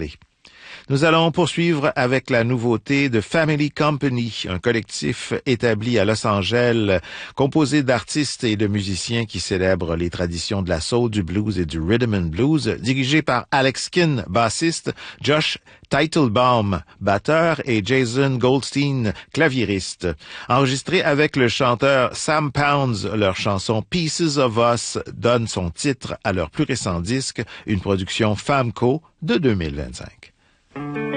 parler. Nous allons poursuivre avec la nouveauté de Family Company, un collectif établi à Los Angeles, composé d'artistes et de musiciens qui célèbrent les traditions de la soul, du blues et du rhythm and blues, dirigé par Alex Kin, bassiste, Josh Teitelbaum, batteur, et Jason Goldstein, claviériste. Enregistré avec le chanteur Sam Pounds, leur chanson Pieces of Us donne son titre à leur plus récent disque, une production Famco de 2025.